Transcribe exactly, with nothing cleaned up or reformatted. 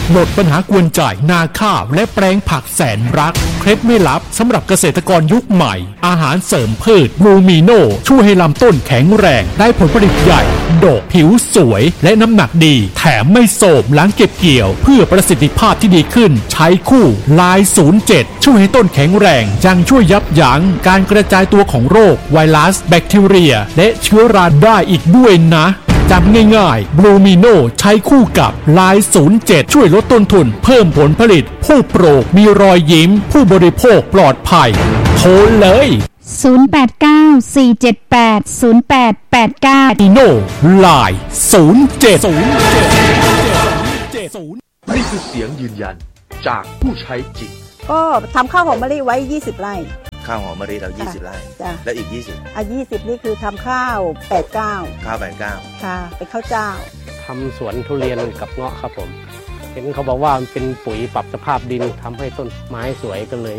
ลดปัญหากวนใจนาข้าวและแปลงผักแสนรักเคล็ดไม่ลับสำหรับเกษตรกรยุคใหม่อาหารเสริมพืชบลูมิโนช่วยให้ลำต้นแข็งแรงได้ผลผลิตใหญ่ดกผิวสวยและน้ำหนักดีแถมไม่โสมหลังเก็บเกี่ยวเพื่อประสิทธิภาพที่ดีขึ้นใช้คู่ลายศูนย์เจ็ดช่วยให้ต้นแข็งแรงยังช่วยยับยั้งการกระจายตัวของโรคไวรัสแบคทีเรียและเชื้อราได้อีกด้วยนะจำง่ายๆบลูมิโนใช้คู่กับลายศูนย์เจ็ดช่วยลดต้นทุนเพิ่มผลผลิตผู้ปลูกมีรอยยิ้มผู้บริโภคปลอดภัยโทรเลยศูนย์ แปด เก้า สี่ เจ็ด แปด ศูนย์ แปด แปด เก้ามิโนลายศูนย์เจ็ดนี่คือเสียงยืนยันจากผู้ใช้จริงก็ทำข้าวหอมมะลิไว้ยี่สิบไร่ข้าวหอมมะลิเรายี่สิบไร่แล้วอีกยี่สิบอ่ะยี่สิบนี่คือทำข้าวแปด เก้าข้าวแปด เก้าค่ะเป็นข้าวเจ้าทำสวนทุเรียนกับเงาะครับผมเห็นเขาบอกว่ามันเป็นปุ๋ยปรับสภาพดินทำให้ต้นไม้สวยก็เลย